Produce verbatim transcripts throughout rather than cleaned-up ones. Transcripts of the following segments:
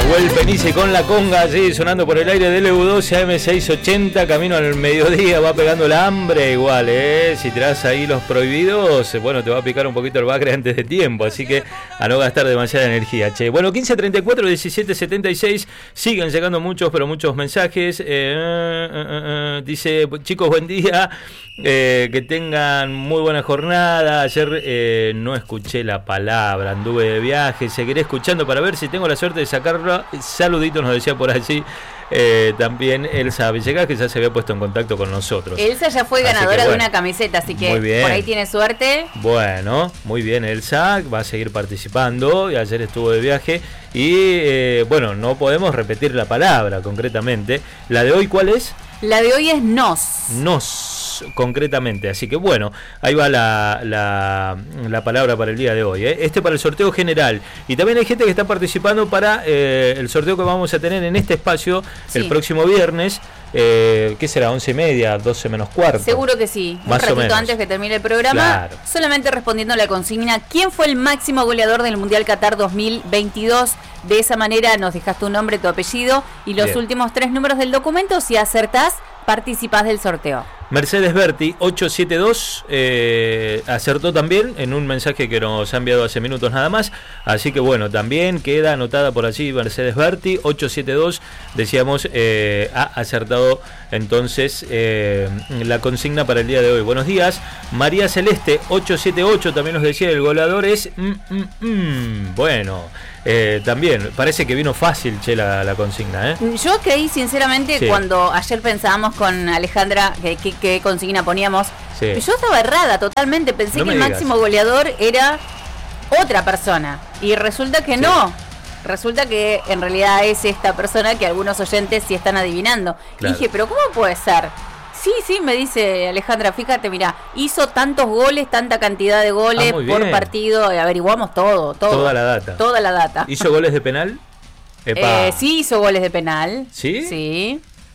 Nahuel Penice con la conga, sí, sonando por el aire del E U doce A M seiscientos ochenta, camino al mediodía, va pegando la hambre igual, ¿eh? Si tirás ahí los prohibidos, bueno, te va a picar un poquito el bagre antes de tiempo, así que a no gastar demasiada energía, che. Bueno, quince treinta y cuatro, diecisiete setenta y seis, siguen llegando muchos, pero muchos mensajes. Eh, uh, uh, uh, dice, chicos, buen día, eh, que tengan muy buena jornada. Ayer eh, no escuché la palabra, anduve de viaje, seguiré escuchando para ver si tengo la suerte de sacarla. Saluditos, nos decía por allí eh, también Elsa Villegas, que ya se había puesto en contacto con nosotros. Elsa ya fue ganadora que, bueno, de una camiseta, así que por ahí tiene suerte. Bueno, muy bien, Elsa va a seguir participando. Ayer estuvo de viaje y eh, bueno, no podemos repetir la palabra concretamente. ¿La de hoy cuál es? La de hoy es nos. Nos, concretamente. Así que bueno, ahí va la, la, la palabra para el día de hoy, ¿eh? Este para el sorteo general. Y también hay gente que está participando para eh, el sorteo que vamos a tener en este espacio sí. el próximo viernes. Eh, ¿Qué será? ¿once y media? ¿doce menos cuarto? Seguro que sí. Más un ratito o menos. Antes que termine el programa. Claro. Solamente respondiendo a la consigna: ¿quién fue el máximo goleador del Mundial Qatar dos mil veintidós? De esa manera nos dejas tu nombre, tu apellido y los Bien. últimos tres números del documento. Si acertás, participás del sorteo. Mercedes Berti, ochocientos setenta y dos, eh, acertó también en un mensaje que nos ha enviado hace minutos nada más. Así que bueno, también queda anotada por allí Mercedes Berti, ochocientos setenta y dos, decíamos, eh, ha acertado entonces eh, la consigna para el día de hoy. Buenos días, María Celeste, ochocientos setenta y ocho, también nos decía, el goleador es... Mm, mm, mm, bueno... Eh, también, parece que vino fácil, che, la, la consigna, ¿eh? Yo creí sinceramente sí. cuando ayer pensábamos con Alejandra que, que, que consigna poníamos, sí. yo estaba errada totalmente, pensé no que el digas. máximo goleador era otra persona y resulta que sí. no, resulta que en realidad es esta persona que algunos oyentes sí están adivinando. Claro. Y dije, pero ¿cómo puede ser? Sí, sí, me dice Alejandra, fíjate, mirá, hizo tantos goles, tanta cantidad de goles ah, por partido, averiguamos todo, todo. Toda la data. Toda la data. ¿Hizo goles de penal? Epa. Eh, sí, hizo goles de penal. ¿Sí? Sí.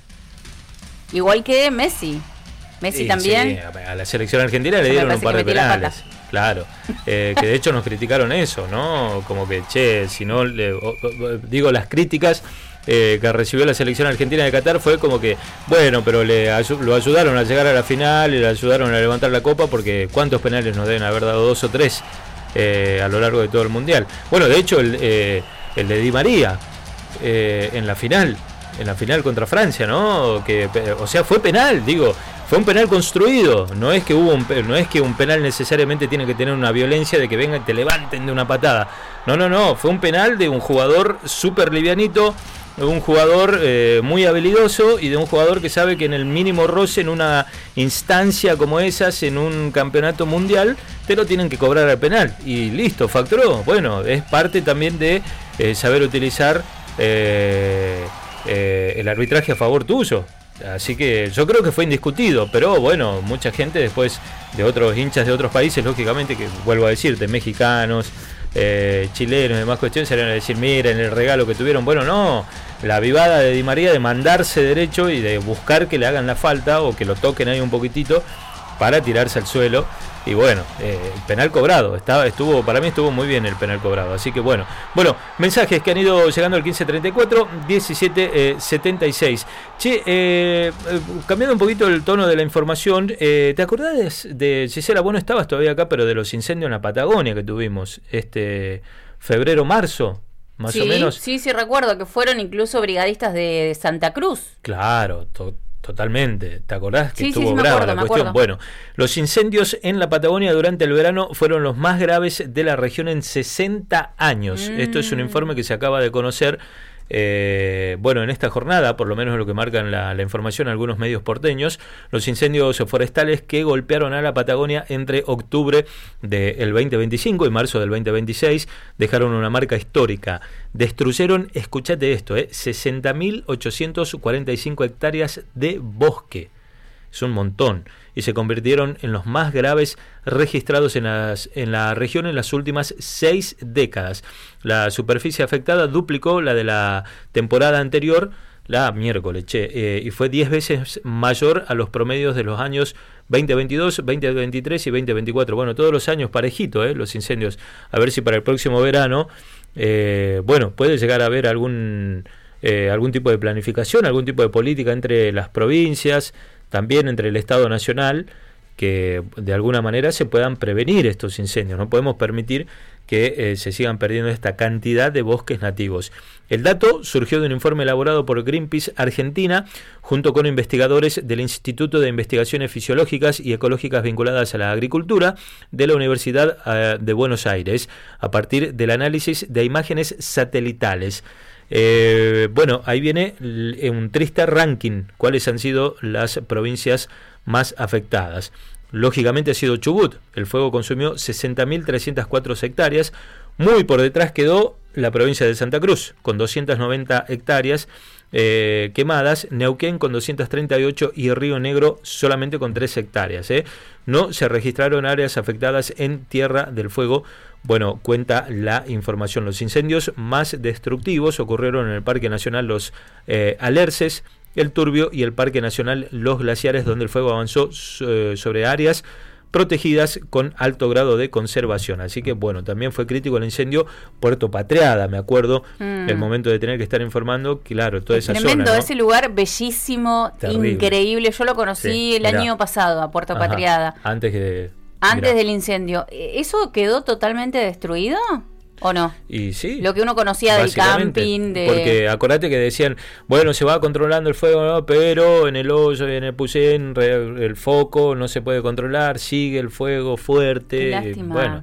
Igual que Messi. Messi sí, también. Sí, a la selección argentina le dieron un par de penales. Claro, eh, que de hecho nos criticaron eso, ¿no? Como que, che, si no, le, o, o, digo, las críticas... Eh, que recibió la selección argentina de Qatar fue como que, bueno, pero le lo ayudaron a llegar a la final y le ayudaron a levantar la copa, porque ¿cuántos penales nos deben haber dado? Dos o tres eh, a lo largo de todo el mundial. Bueno, de hecho, el, eh, el de Di María eh, en la final, en la final contra Francia, ¿no? Que, o sea, fue penal, digo, fue un penal construido. No es que hubo un, no es que un penal necesariamente tiene que tener una violencia de que vengan y te levanten de una patada. No, no, no, fue un penal de un jugador súper livianito, de un jugador eh, muy habilidoso y de un jugador que sabe que en el mínimo roce, en una instancia como esas, en un campeonato mundial, te lo tienen que cobrar al penal. Y listo, facturó. Bueno, es parte también de eh, saber utilizar eh, eh, el arbitraje a favor tuyo. Así que yo creo que fue indiscutido, pero bueno, mucha gente después de otros hinchas de otros países, lógicamente, que vuelvo a decirte, mexicanos, eh, chilenos y demás cuestiones, salieron a decir, miren el regalo que tuvieron. Bueno, no, la vivada de Di María de mandarse derecho y de buscar que le hagan la falta o que lo toquen ahí un poquitito para tirarse al suelo. Y bueno, eh, el penal cobrado, estaba, estuvo, para mí estuvo muy bien el penal cobrado. Así que bueno, bueno, mensajes que han ido llegando al quince treinta y cuatro, diecisiete setenta y seis. Che, eh, cambiando un poquito el tono de la información, eh, ¿te acordás de, Gisela, vos no estabas todavía acá, pero de los incendios en la Patagonia que tuvimos este febrero, marzo? Más sí, o menos. Sí, sí, recuerdo que fueron incluso brigadistas de Santa Cruz. Claro, to- totalmente. ¿Te acordás que sí, estuvo sí, sí, brava acuerdo, la cuestión? Bueno, los incendios en la Patagonia durante el verano fueron los más graves de la región en sesenta años. Mm. Esto es un informe que se acaba de conocer. Eh, bueno, en esta jornada, por lo menos lo que marcan la, la información algunos medios porteños, los incendios forestales que golpearon a la Patagonia entre octubre del veinte veinticinco y marzo del veinte veintiséis dejaron una marca histórica. Destruyeron, escuchate esto, eh, sesenta mil ochocientas cuarenta y cinco hectáreas de bosque. Es un montón. Y se convirtieron en los más graves registrados en, las, en la región en las últimas seis décadas. La superficie afectada duplicó la de la temporada anterior, la miércoles, che, eh, y fue diez veces mayor a los promedios de los años veinte veintidós, veinte veintitrés y veinte veinticuatro. Bueno, todos los años parejito, eh, los incendios. A ver si para el próximo verano, eh, bueno, puede llegar a haber algún, eh, algún tipo de planificación, algún tipo de política entre las provincias, también entre el Estado Nacional, que de alguna manera se puedan prevenir estos incendios. No podemos permitir que eh, se sigan perdiendo esta cantidad de bosques nativos. El dato surgió de un informe elaborado por Greenpeace Argentina junto con investigadores del Instituto de Investigaciones Fisiológicas y Ecológicas vinculadas a la agricultura de la Universidad eh, de Buenos Aires, a partir del análisis de imágenes satelitales. Eh, bueno, ahí viene un triste ranking, cuáles han sido las provincias más afectadas. Lógicamente ha sido Chubut. El fuego consumió sesenta mil trescientas cuatro hectáreas. Muy por detrás quedó la provincia de Santa Cruz, con doscientas noventa hectáreas eh, quemadas, Neuquén con doscientas treinta y ocho y Río Negro solamente con tres hectáreas. ¿eh? No se registraron áreas afectadas en Tierra del Fuego. Bueno, cuenta la información. Los incendios más destructivos ocurrieron en el Parque Nacional Los eh, Alerces, el Turbio y el Parque Nacional Los Glaciares, donde el fuego avanzó eh, sobre áreas protegidas con alto grado de conservación. Así que bueno, también fue crítico el incendio Puerto Patriada, me acuerdo, mm. el momento de tener que estar informando, claro, toda esa tremendo, zona, ¿no? Ese lugar bellísimo, terrible, increíble. Yo lo conocí sí, el mirá. año pasado a Puerto Ajá, Patriada. Antes que antes mirá. del incendio. ¿Eso quedó totalmente destruido? ¿O no? Y sí. Lo que uno conocía del camping. De... Porque acordate que decían, bueno, se va controlando el fuego, ¿no? Pero en el hoyo, en el Puyén, el foco no se puede controlar, sigue el fuego fuerte. Qué lástima. Bueno,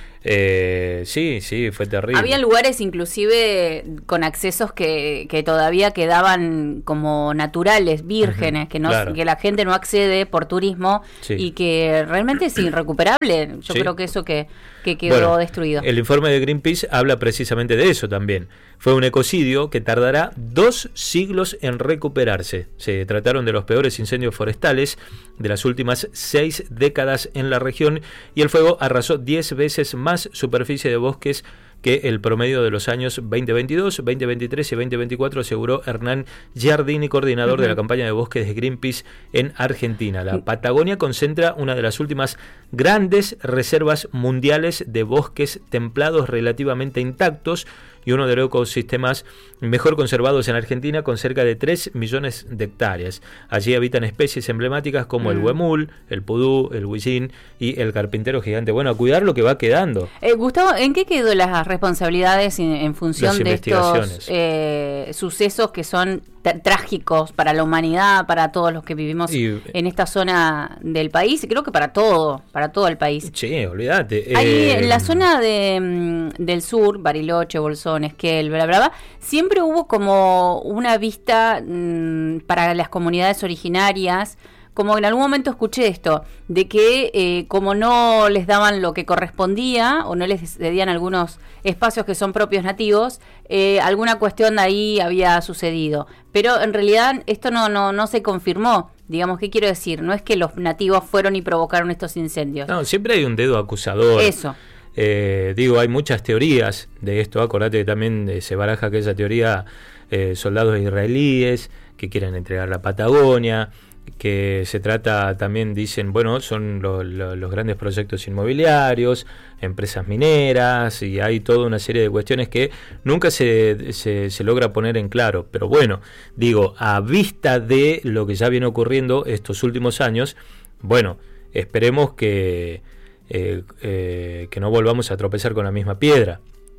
eh, sí, sí, fue terrible. Había lugares inclusive con accesos que, que todavía quedaban como naturales, vírgenes, uh-huh, que no claro. que la gente no accede por turismo sí. y que realmente es irrecuperable. Yo sí. creo que eso que... que quedó bueno, destruido. El informe de Greenpeace habla precisamente de eso también. Fue un ecocidio que tardará dos siglos en recuperarse. Se trataron de los peores incendios forestales de las últimas seis décadas en la región y el fuego arrasó diez veces más superficie de bosques que el promedio de los años veinte veintidós, veinte veintitrés y veinte veinticuatro, aseguró Hernán Giardini, coordinador uh-huh. de la campaña de bosques de Greenpeace en Argentina. La Patagonia concentra una de las últimas grandes reservas mundiales de bosques templados relativamente intactos y uno de los ecosistemas mejor conservados en Argentina, con cerca de tres millones de hectáreas. Allí habitan especies emblemáticas como mm. el huemul, el pudú, el huillín y el carpintero gigante. Bueno, a cuidar lo que va quedando. Eh, Gustavo, ¿en qué quedó las responsabilidades en, en función de estos eh, sucesos que son t- trágicos para la humanidad, para todos los que vivimos y, en esta zona del país? Y creo que para todo, para todo el país. Sí, olvídate. Ahí eh, en la zona de, del sur, Bariloche, Bolsón, Esquel, bla, bla, bla, siempre hubo como una vista mmm, para las comunidades originarias, como en algún momento escuché esto, de que eh, como no les daban lo que correspondía o no les cedían algunos espacios que son propios nativos, eh, alguna cuestión de ahí había sucedido. Pero en realidad esto no, no, no se confirmó. Digamos, ¿qué quiero decir? No es que los nativos fueron y provocaron estos incendios. No, siempre hay un dedo acusador. Eso. Eh, digo, hay muchas teorías de esto. Acordate que también eh, se baraja aquella teoría, eh, soldados israelíes que quieren entregar la Patagonia, que se trata también, dicen, bueno, son lo, lo, los grandes proyectos inmobiliarios, empresas mineras, y hay toda una serie de cuestiones que nunca se, se, se logra poner en claro. Pero bueno, digo, a vista de lo que ya viene ocurriendo estos últimos años, bueno, esperemos que Eh, eh, que no volvamos a tropezar con la misma piedra.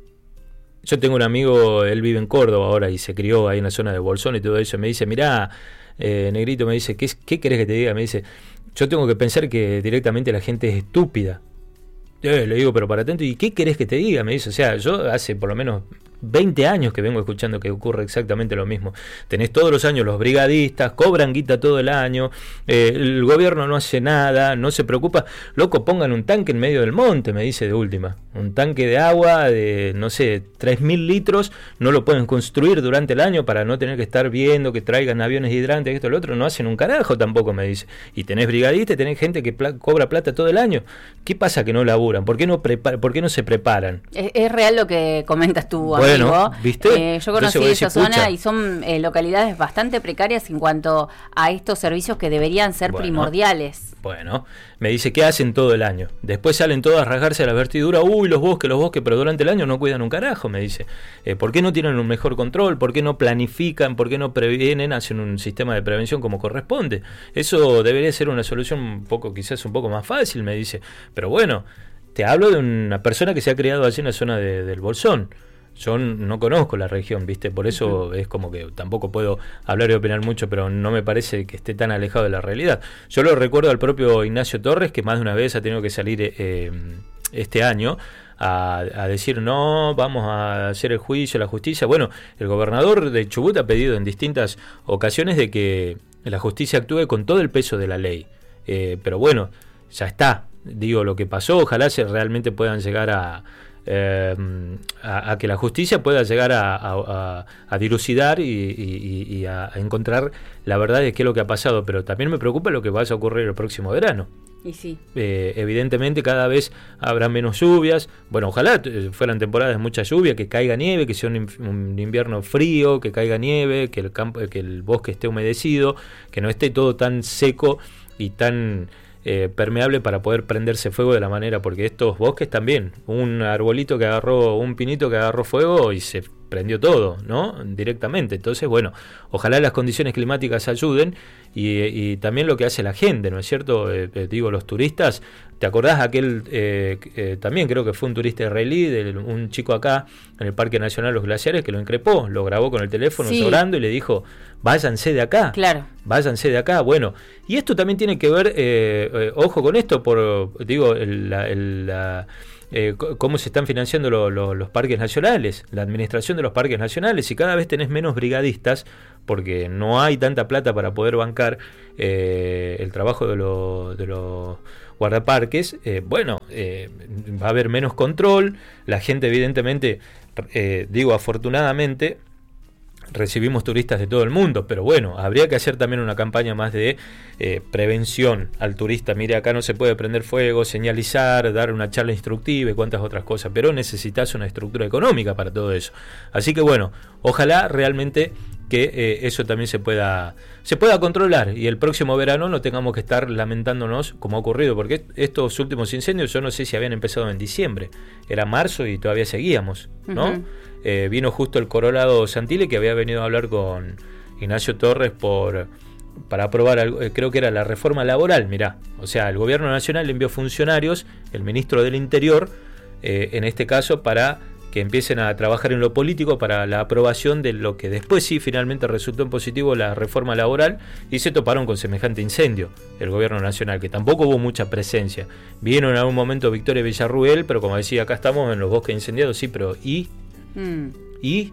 Yo tengo un amigo, él vive en Córdoba ahora y se crió ahí en la zona de Bolsón y todo eso, y me dice, mirá, eh, Negrito, me dice, ¿qué, ¿qué querés que te diga? Me dice, yo tengo que pensar que directamente la gente es estúpida. Yo le digo, pero para tanto, ¿y qué querés que te diga? Me dice, o sea, yo hace por lo menos veinte años que vengo escuchando que ocurre exactamente lo mismo. Tenés todos los años los brigadistas, cobran guita todo el año, eh, el gobierno no hace nada, no se preocupa. Loco, pongan un tanque en medio del monte, me dice de última. Un tanque de agua de, no sé, tres mil litros, no lo pueden construir durante el año para no tener que estar viendo que traigan aviones hidrantes, esto y lo otro. No hacen un carajo tampoco, me dice. Y tenés brigadistas, tenés gente que pla- cobra plata todo el año. ¿Qué pasa que no laburan? ¿Por qué no, prepar- ¿Por qué no se preparan? Es, es real lo que comentas tú, bueno, bueno, digo. ¿viste? Eh, yo conocí esa zona y son eh, localidades bastante precarias en cuanto a estos servicios que deberían ser bueno, primordiales. Bueno, me dice, ¿qué hacen todo el año? Después salen todos a rasgarse a la vertidura, uy, los bosques, los bosques, pero durante el año no cuidan un carajo, me dice. Eh, ¿Por qué no tienen un mejor control? ¿Por qué no planifican? ¿Por qué no previenen? Hacen un sistema de prevención como corresponde. Eso debería ser una solución un poco, quizás un poco más fácil, me dice. Pero bueno, te hablo de una persona que se ha criado allí en la zona de, del Bolsón. Yo no conozco la región, ¿viste? Por eso es como que tampoco puedo hablar y opinar mucho, pero no me parece que esté tan alejado de la realidad. Yo lo recuerdo al propio Ignacio Torres, que más de una vez ha tenido que salir eh, este año a, a decir, no, vamos a hacer el juicio, la justicia. Bueno, el gobernador de Chubut ha pedido en distintas ocasiones de que la justicia actúe con todo el peso de la ley. Eh, pero bueno, ya está. Digo, lo que pasó, ojalá se realmente puedan llegar a... Eh, a, a que la justicia pueda llegar a, a, a dilucidar y, y, y a encontrar la verdad de qué es lo que ha pasado, pero también me preocupa lo que vaya a ocurrir el próximo verano. Y sí. Eh, evidentemente cada vez habrá menos lluvias, bueno, ojalá fueran temporadas de mucha lluvia, que caiga nieve, que sea un, un invierno frío, que caiga nieve, que el campo, que el bosque esté humedecido, que no esté todo tan seco y tan Eh, permeable para poder prenderse fuego de la manera, porque estos bosques también, un arbolito que agarró, un pinito que agarró fuego y se prendió todo, ¿no? Directamente. Entonces, bueno, ojalá las condiciones climáticas ayuden y, y también lo que hace la gente, ¿no es cierto? Eh, eh, digo, los turistas, ¿te acordás aquel, eh, eh, también creo que fue un turista israelí, de un chico acá en el Parque Nacional Los Glaciares que lo increpó, lo grabó con el teléfono sí. llorando y le dijo, váyanse de acá, claro. váyanse de acá. Bueno, y esto también tiene que ver, eh, eh, ojo con esto, por digo, el, la, el, la Eh, cómo se están financiando lo, lo, los parques nacionales, la administración de los parques nacionales, y cada vez tenés menos brigadistas porque no hay tanta plata para poder bancar eh, el trabajo de, lo, de los guardaparques. Eh, bueno, eh, va a haber menos control, la gente evidentemente, eh, digo afortunadamente, recibimos turistas de todo el mundo, pero bueno, habría que hacer también una campaña más de eh, prevención al turista. Mire, acá no se puede prender fuego, señalizar, dar una charla instructiva y cuantas otras cosas, pero necesitas una estructura económica para todo eso. Así que bueno, ojalá realmente que eh, eso también se pueda se pueda controlar y el próximo verano no tengamos que estar lamentándonos como ha ocurrido, porque estos últimos incendios yo no sé si habían empezado en diciembre, era marzo y todavía seguíamos, ¿no? Uh-huh. Eh, vino justo el Colorado Santilli, que había venido a hablar con Ignacio Torres por para aprobar algo, eh, creo que era la reforma laboral, mirá, o sea, el gobierno nacional le envió funcionarios, el ministro del Interior, eh, en este caso, para que empiecen a trabajar en lo político para la aprobación de lo que después sí finalmente resultó en positivo, la reforma laboral, y se toparon con semejante incendio el gobierno nacional, que tampoco hubo mucha presencia. Vino en algún momento Victoria Villarruel, pero como decía, acá estamos en los bosques incendiados, sí, pero ¿y? Mm. ¿Y?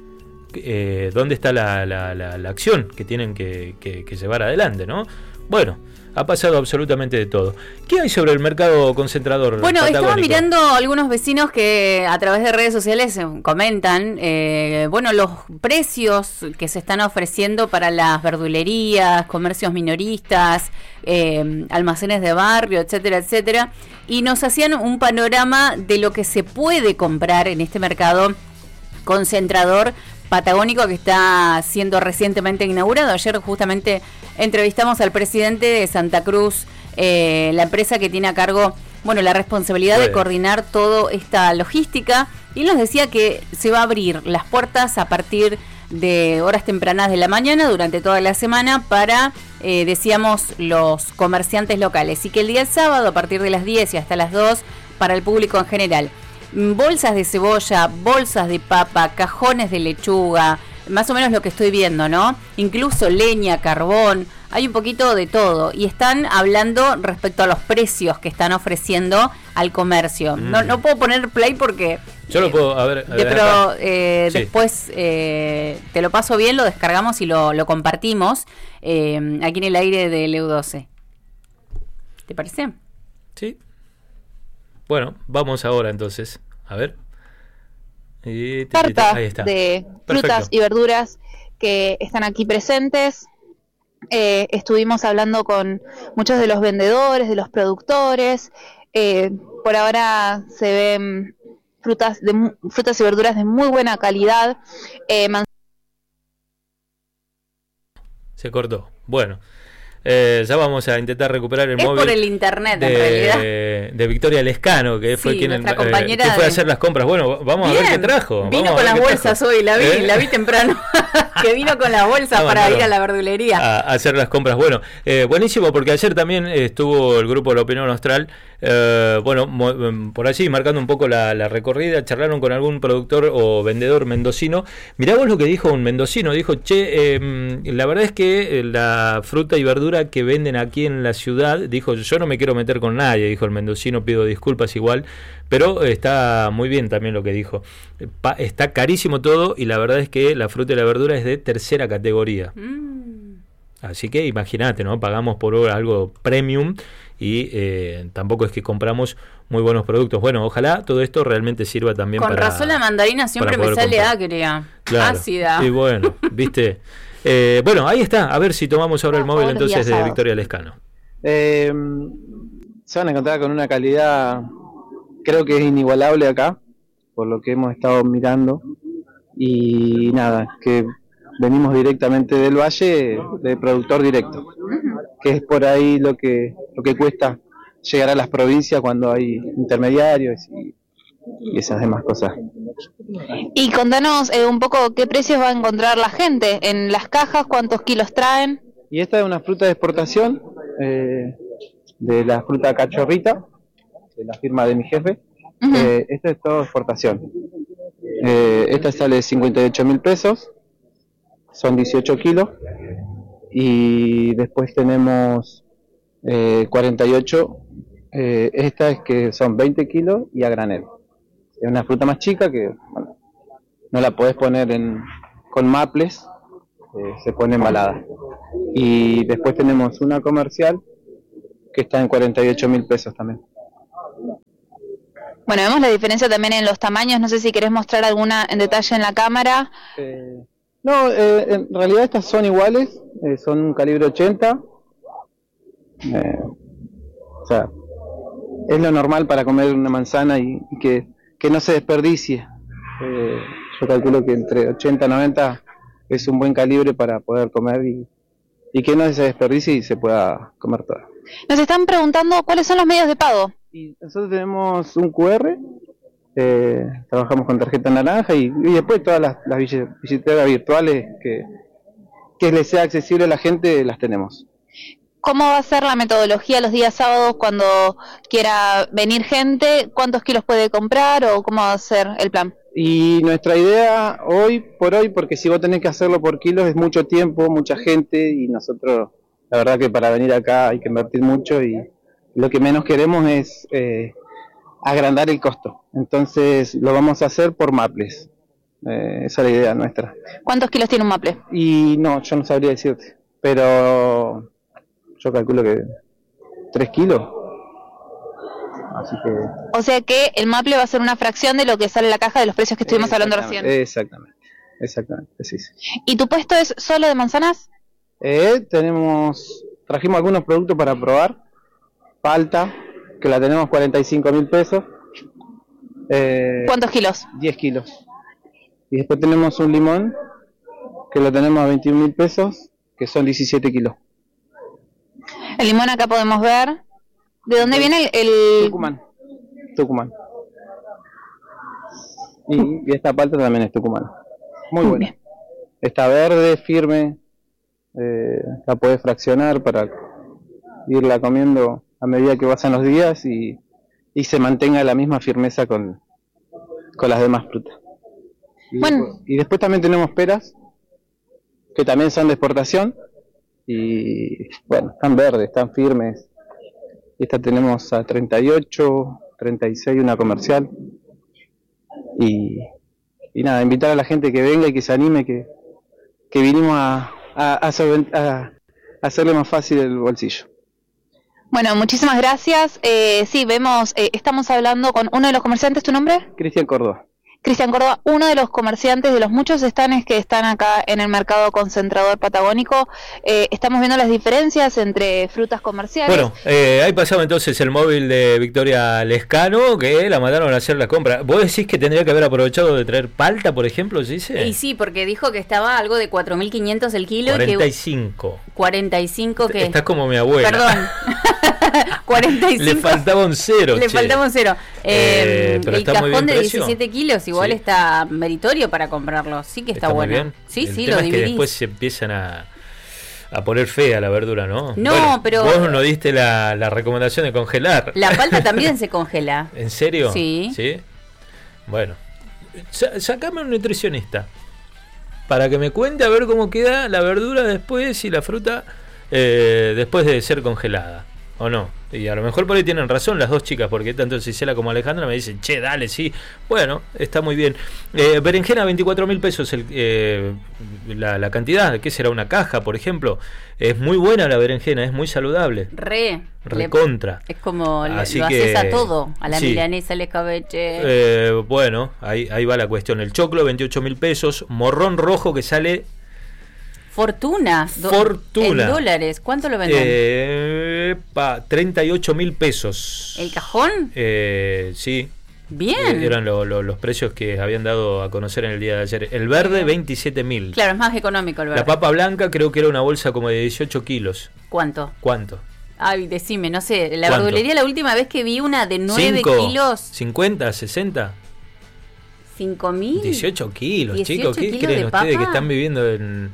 Eh, ¿Dónde está la, la, la, la acción que tienen que, que, que llevar adelante, ¿no? Bueno, ha pasado absolutamente de todo. ¿Qué hay sobre el mercado concentrador? Bueno, estaba mirando algunos vecinos que a través de redes sociales comentan, eh, bueno, los precios que se están ofreciendo para las verdulerías, comercios minoristas, eh, almacenes de barrio, etcétera, etcétera, y nos hacían un panorama de lo que se puede comprar en este mercado concentrador patagónico que está siendo recientemente inaugurado. Ayer justamente entrevistamos al presidente de Santa Cruz, eh, la empresa que tiene a cargo, bueno, la responsabilidad sí. de coordinar toda esta logística, y nos decía que se va a abrir las puertas a partir de horas tempranas de la mañana durante toda la semana para, eh, decíamos, los comerciantes locales, y que el día sábado a partir de las diez y hasta las dos para el público en general. Bolsas de cebolla, bolsas de papa, cajones de lechuga, más o menos lo que estoy viendo, ¿no? Incluso leña, carbón, hay un poquito de todo. Y están hablando respecto a los precios que están ofreciendo al comercio. Mm. No, no puedo poner play porque... Yo lo puedo, a ver... A de, ver pero eh, sí. después eh, te lo paso bien, lo descargamos y lo, lo compartimos eh, aquí en el aire del E U doce. ¿Te parece? Sí. Bueno, vamos ahora entonces. A ver. Y carta ahí está. De frutas Perfecto. Y verduras que están aquí presentes. Eh, estuvimos hablando con muchos de los vendedores, de los productores. Eh, por ahora se ven frutas, de, frutas y verduras de muy buena calidad. Eh, Se cortó. Bueno. Eh, ya vamos a intentar recuperar el es móvil. Por el internet, de, en realidad. De Victoria Lescano, que fue sí, quien eh, que fue de... a hacer las compras. Bueno, vamos Bien. a ver qué trajo. Vino vamos con las bolsas trajo. hoy, la vi, ¿Eh? la vi temprano. Que vino con las bolsas no, para no, ir a la verdulería. A, a hacer las compras. Bueno, eh, buenísimo, porque ayer también estuvo el grupo de la Opinión Austral. Eh, bueno, mo, por allí, marcando un poco la, la recorrida, charlaron con algún productor o vendedor mendocino. Mirá vos lo que dijo un mendocino. Dijo, che, eh, la verdad es que la fruta y verdura que venden aquí en la ciudad, dijo, yo no me quiero meter con nadie, dijo el mendocino, pido disculpas igual, pero está muy bien también lo que dijo. Pa, está carísimo todo y la verdad es que la fruta y la verdura es de tercera categoría. Mm. Así que imagínate, ¿no? Pagamos por algo premium y eh, tampoco es que compramos muy buenos productos. Bueno, ojalá todo esto realmente sirva también con para... Con razón la mandarina siempre me sale comprar. Agria, claro. ácida. Y bueno, viste... Eh, bueno, ahí está, a ver si tomamos ahora el móvil entonces de Victoria Lescano. Eh, se van a encontrar con una calidad, creo que es inigualable acá, por lo que hemos estado mirando. Y nada, que venimos directamente del valle, de productor directo, que es por ahí lo que, lo que cuesta llegar a las provincias cuando hay intermediarios y, y esas demás cosas. Y contanos eh, un poco qué precios va a encontrar la gente en las cajas, cuántos kilos traen. Y esta es una fruta de exportación, eh, de la fruta cachorrita, de la firma de mi jefe. Uh-huh. eh, esta es todo exportación. Eh, esta sale cincuenta y ocho mil pesos, son dieciocho kilos. Y después tenemos eh, cuarenta y ocho, eh, esta es que son veinte kilos y a granel. Es una fruta más chica que, bueno, no la podés poner en, con maples, eh, se pone embalada. Y después tenemos una comercial que está en cuarenta y ocho mil pesos también. Bueno, vemos la diferencia también en los tamaños, no sé si querés mostrar alguna en detalle en la cámara. Eh, no, eh, en realidad estas son iguales, eh, son un calibre ochenta. Eh, o sea, es lo normal para comer una manzana y, y que, que no se desperdicie. Eh, yo calculo que entre ochenta y noventa es un buen calibre para poder comer y, y que no se desperdicie y se pueda comer todo. Nos están preguntando cuáles son los medios de pago. Y nosotros tenemos un cu erre, eh, trabajamos con tarjeta naranja y, y después todas las, las billeteras virtuales que, que les sea accesible a la gente las tenemos. ¿Cómo va a ser la metodología los días sábados cuando quiera venir gente? ¿Cuántos kilos puede comprar o cómo va a ser el plan? Y nuestra idea hoy por hoy, porque si vos tenés que hacerlo por kilos es mucho tiempo, mucha gente y nosotros, la verdad que para venir acá hay que invertir mucho y lo que menos queremos es eh, agrandar el costo. Entonces lo vamos a hacer por maples. Eh, esa es la idea nuestra. ¿Cuántos kilos tiene un maple? Y no, yo no sabría decirte, pero yo calculo que tres kilos. Así que... O sea que el maple va a ser una fracción de lo que sale en la caja de los precios que estuvimos hablando recién. Exactamente, exactamente, sí. ¿Y tu puesto es solo de manzanas? Eh, tenemos, trajimos algunos productos para probar. Palta, que la tenemos cuarenta y cinco mil pesos. Eh, ¿Cuántos kilos? diez kilos. Y después tenemos un limón, que lo tenemos a veintiún mil pesos, que son diecisiete kilos. El limón acá podemos ver. ¿De dónde viene el...? el... Tucumán. Tucumán. Y, y esta palta también es tucumana. Muy buena. Bien. Está verde, firme. Eh, la podés fraccionar para irla comiendo a medida que pasan los días y, y se mantenga la misma firmeza con, con las demás frutas. Y, bueno. después, y después también tenemos peras, que también son de exportación. Y bueno, están verdes, están firmes. Esta tenemos a treinta y ocho, treinta y seis, una comercial. Y, y nada, invitar a la gente que venga y que se anime, que, que vinimos a, a, a, a, a hacerle más fácil el bolsillo. Bueno, muchísimas gracias. Eh, sí, vemos, eh, estamos hablando con uno de los comerciantes. ¿Tu nombre? Cristian Córdoba. Cristian Córdoba, uno de los comerciantes de los muchos stands que están acá en el mercado concentrador patagónico. Eh, estamos viendo las diferencias entre frutas comerciales. Bueno, eh, ahí pasaba entonces el móvil de Victoria Lescano, que la mandaron a hacer la compra. ¿Vos decís que tendría que haber aprovechado de traer palta, por ejemplo, dice? Y sí, porque dijo que estaba algo de cuatro mil quinientos el kilo. cuarenta y cinco. Y que cuarenta y cinco que... Estás como mi abuela. Perdón. cuarenta y cinco. Le faltaba un cero. Le che. faltaba un cero. Eh, eh, el cajón de diecisiete kilos igual sí. está meritorio para comprarlo. Sí que está, está bueno. Bien. Sí, el sí, tema lo es dividís. que después se empiezan a, a poner fea la verdura, ¿no? No, bueno, pero... Vos no diste la, la recomendación de congelar. La palta también se congela. ¿En serio? Sí. ¿Sí? Bueno. Sa- sacame un nutricionista. Para que me cuente a ver cómo queda la verdura después y la fruta eh, después de ser congelada. ¿O no? Y a lo mejor por ahí tienen razón las dos chicas, porque tanto Cisela como Alejandra me dicen, che, dale, sí. Bueno, está muy bien. Eh, berenjena, veinticuatro mil pesos el, eh, la, la cantidad. ¿Qué será? ¿Una caja, por ejemplo? Es muy buena la berenjena, es muy saludable. Re. Recontra. Es como Así lo que, haces a todo. A la sí. milanesa, al escabeche. Eh, bueno, ahí, ahí va la cuestión. El choclo, veintiocho mil pesos. Morrón rojo que sale... Fortuna. Fortuna. En dólares. ¿Cuánto lo venden? Eh, pa, treinta y ocho mil pesos. ¿El cajón? Eh, sí. Bien. Eran lo, lo, los precios que habían dado a conocer en el día de ayer. El verde, veintisiete mil. Claro, es más económico el verde. La papa blanca creo que era una bolsa como de dieciocho kilos. ¿Cuánto? ¿Cuánto? Ay, decime, no sé. La ¿Cuánto? verdulería la última vez que vi una de nueve Cinco, kilos. ¿cincuenta, sesenta? ¿cinco mil? dieciocho kilos, dieciocho chicos. ¿Qué kilos creen de ustedes papa? que están viviendo en...?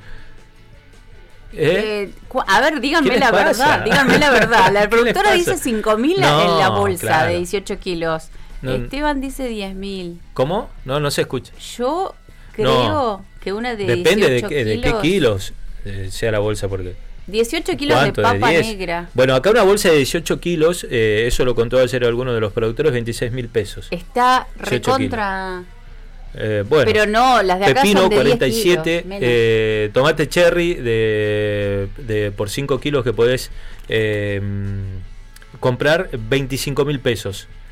¿Eh? Eh, a ver, díganme ¿Qué la les verdad, pasa? díganme la verdad. La ¿Qué les productora pasa? dice cinco mil No, en la bolsa claro. de dieciocho kilos. No. Esteban dice diez mil. ¿Cómo? No, no se escucha. Yo creo No. que una de Depende de dieciocho qué, de kilos, qué kilos eh, sea la bolsa, porque... dieciocho kilos de ¿Cuánto? papa diez. negra. Bueno, acá una bolsa de dieciocho kilos, eh, eso lo contó ayer alguno de los productores, veintiséis mil pesos. Está dieciocho recontra... Eh, bueno, Pero no, las de acá pepino son de cuarenta y diez siete, kilos, menos. eh, tomate cherry de, de por cinco kilos que podés eh, comprar veinticinco mil pesos.